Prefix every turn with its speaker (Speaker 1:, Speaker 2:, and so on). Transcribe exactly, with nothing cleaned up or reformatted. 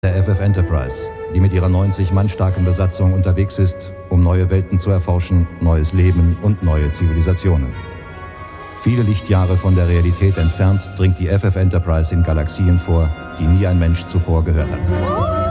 Speaker 1: Der F F Enterprise, die mit ihrer neunzig Mann starken Besatzung unterwegs ist, um neue Welten zu erforschen, neues Leben und neue Zivilisationen. Viele Lichtjahre von der Realität entfernt dringt die F F Enterprise in Galaxien vor, die nie ein Mensch zuvor gehört hat.